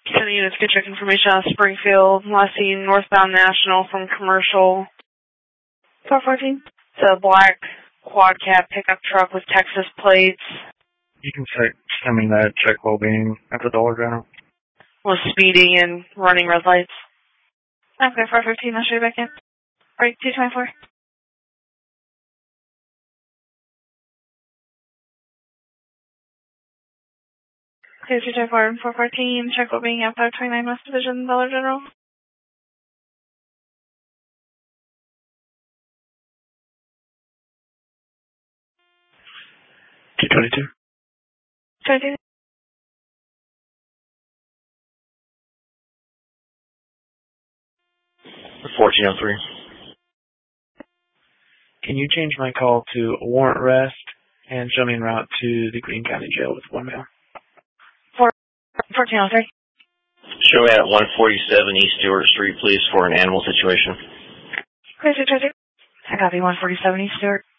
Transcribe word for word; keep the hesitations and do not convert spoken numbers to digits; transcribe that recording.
Sending units, get check information on Springfield. Last seen northbound National from commercial. four fourteen. It's a black quad cab pickup truck with Texas plates. You can check, send me that check well-being at the Dollar General. Was speeding and running red lights. Okay, four fifteen, I'll show you back in. Right, two twenty-four. Okay, two twenty-four and four fourteen, check well-being at five twenty-nine West Division, Dollar General. two twenty-two. twenty-two. fourteen oh three. Can you change my call to a warrant arrest and show me en route to the Greene County Jail with one mail? fourteen oh three. Show me at one forty-seven East Stewart Street, please, for an animal situation. Clear two twenty-two. I copy one forty-seven East Stewart.